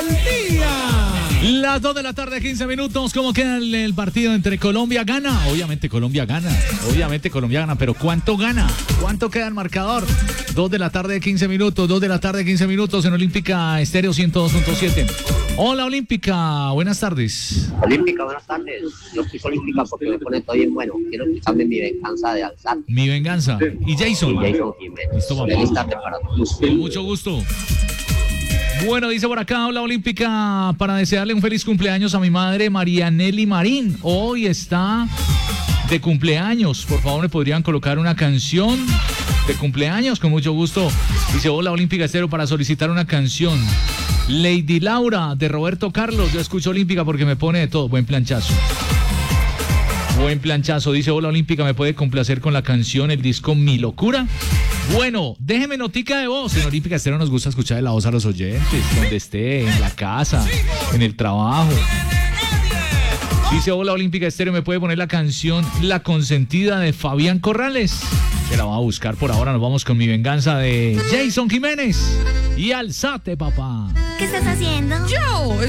Las 2 de la tarde, 15 minutos. ¿Cómo queda el partido entre Colombia? ¿Gana? Obviamente Colombia gana. Pero ¿cuánto gana? ¿Cuánto queda el marcador? 2 de la tarde, 15 minutos. 2 de la tarde, 15 minutos en Olímpica Estéreo 102.7. Hola, Olímpica. Buenas tardes. Olímpica, buenas tardes. Yo estoy Olímpica porque me pone todo bien bueno. Quiero escucharme Mi Venganza de Alzate. Mi Venganza. Y Jason. Jason Jiménez. Listo, vamos. Feliz tarde para todos. Con mucho gusto. Bueno, dice por acá, hola Olímpica, para desearle un feliz cumpleaños a mi madre Marianelli Marín. Hoy está de cumpleaños. Por favor, ¿me podrían colocar una canción de cumpleaños? Con mucho gusto. Dice, hola Olímpica Estéreo, para solicitar una canción. Lady Laura, de Roberto Carlos. Yo escucho Olímpica porque me pone de todo. Buen planchazo. Buen planchazo. Dice, hola Olímpica, ¿me puede complacer con la canción, el disco Mi Locura? Bueno, déjeme notica de voz. En Olímpica Estéreo nos gusta escuchar la voz a los oyentes, donde esté, en la casa, en el trabajo. Dice, hola Olímpica Estéreo, ¿me puede poner la canción La Consentida de Fabián Corrales? Que la va a buscar por ahora. Nos vamos con Mi Venganza de Jason Jiménez. Y alzate, papá. ¿Qué estás haciendo? Yo